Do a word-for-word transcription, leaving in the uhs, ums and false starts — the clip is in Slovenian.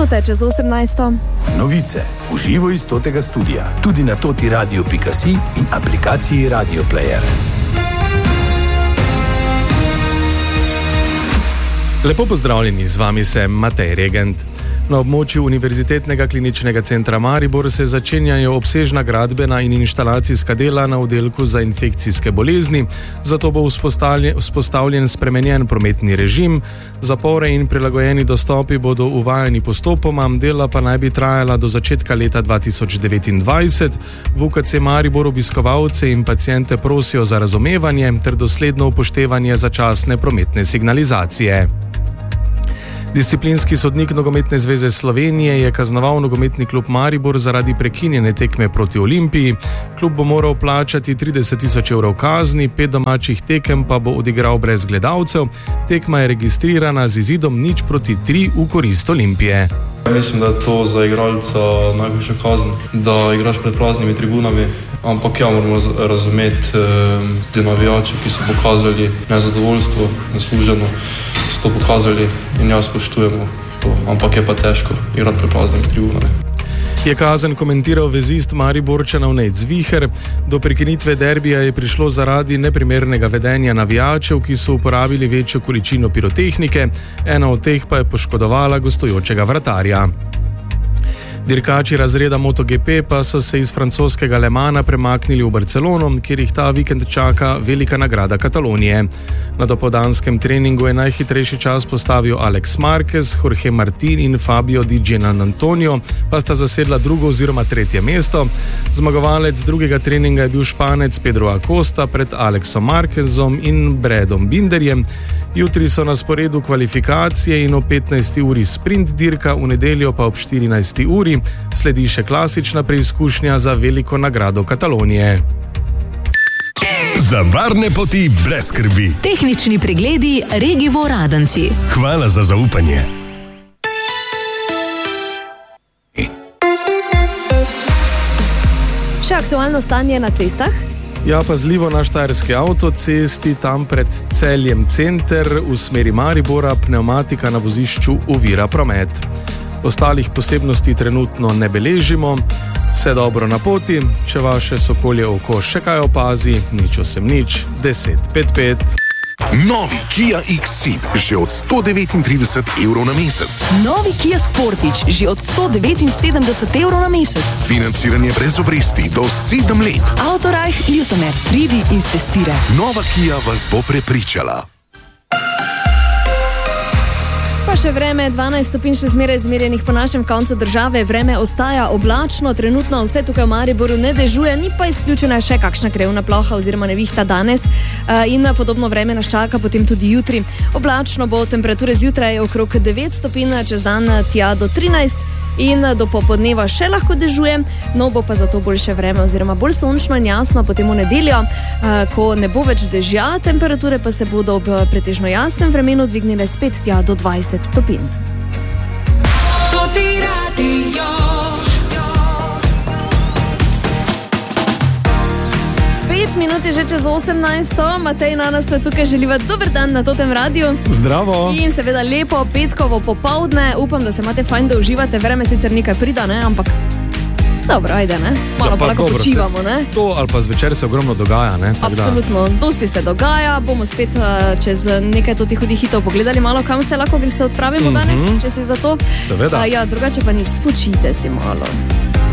minute čez osemnajsto. Novice v živo iz totega studia, tudi na toti radio pika si in aplikaciji Radio Player. Lepo pozdravljeni, z vami sem Matej Regent. Na območju Univerzitetnega kliničnega centra Maribor se začenjajo obsežna gradbena in inštalacijska dela na oddelku za infekcijske bolezni, zato bo vzpostavljen spremenjen prometni režim, zapore in prilagojeni dostopi bodo uvajani postopoma, dela pa naj bi trajala do začetka leta dva tisoč devetindvajset. V U K C Maribor obiskovalce in paciente prosijo za razumevanje ter dosledno upoštevanje začasne prometne signalizacije. Disciplinski sodnik Nogometne zveze Slovenije je kaznoval nogometni klub Maribor zaradi prekinjene tekme proti Olimpiji. Klub bo moral plačati trideset tisoč evrov kazni, pet domačih tekem pa bo odigral brez gledalcev. Tekma je registrirana z izidom nič proti tri v korist Olimpije. Mislim, da je to za igralca najboljša kazen, da igraš pred praznimi tribunami, ampak ja, moramo razumeti te navijače, ki so pokazali nezadovoljstvo, zasluženo so to pokazali in ja, spoštujemo to, ampak je pa težko igrati pred praznimi tribunami. Je kazen komentiral vezist Mariborčanov Nejc Viher. Do prekinitve derbija je prišlo zaradi neprimernega vedenja navijačev, ki so uporabili večjo količino pirotehnike, ena od teh pa je poškodovala gostujočega vratarja. Dirkači razreda MotoGP pa so se iz francoskega Le Mana premaknili v Barcelono, kjer jih ta vikend čaka velika nagrada Katalonije. Na dopoldanskem treningu je najhitrejši čas postavil Alex Marquez, Jorge Martin in Fabio Di Giannantonio, pa sta zasedla drugo oziroma tretje mesto. Zmagovalec drugega treninga je bil Španec Pedro Acosta pred Alexom Marquezom in Bradom Binderjem. Jutri so na sporedu kvalifikacije in ob petnajsti uri sprint dirka, v nedeljo pa ob štirinajsti uri. Sledi še klasična preizkušnja za veliko nagrado Katalonije. Za varne poti brez skrbi. Tehnični pregledi Regivo Radenci. Hvala za zaupanje. Še aktualno stanje na cestah? Ja, pazljivo na štajerski avtocesti, tam pred Celjem center v smeri Maribora pnevmatika na vozišču ovira promet. Ostalih posebnosti trenutno ne beležimo. Vse dobro na poti, če vaše sokolje oko še kaj opazi, nič osem nič, deset pet pet. Novi Kia X-Ceed že od sto devetintrideset evrov na mesec. Novi Kia Sportage že od sto devetinsedemdeset evrov na mesec. Financiranje brez obresti do sedem let. Autorajh Ljutomer, pridi in stestiraj. Nova Kia vas bo prepričala. Pa še vreme, dvanajst stopinj še zmeraj zmerjenih po našem koncu države. Vreme ostaja oblačno, trenutno vse tukaj v Mariboru ne dežuje, ni pa izključena še kakšna krevna ploha oziroma nevihta danes in podobno vreme nas čaka potem tudi jutri. Oblačno bo, temperature zjutraj okrog devet stopinj, čez dan tja do trinajst in do popodneva še lahko dežuje, no bo pa zato boljše vreme oziroma bolj sončno in jasno potem v nedeljo, ko ne bo več dežja, temperature pa se bodo ob pretežno jasnem vremenu dvignile spet tja do dvajset stopinj. pet minut je že čez osemnajsto, Matej na nas tukaj želiva dober dan na totem radiju. Zdravo! In seveda lepo petkovo popoldne, upam, da se imate fajn, da uživate, vreme sicer nekaj prida, ne, ampak dobro, ajde, ne, malo ja, pa lahko počivamo, ne. To ali pa zvečer se ogromno dogaja, ne. Absolutno, dosti se dogaja, bomo spet uh, čez nekaj totih hudih hitov pogledali malo, kam se lahko se odpravimo mm-hmm. danes, če si za to. Seveda. Uh, ja, drugače pa nič, spočite si malo.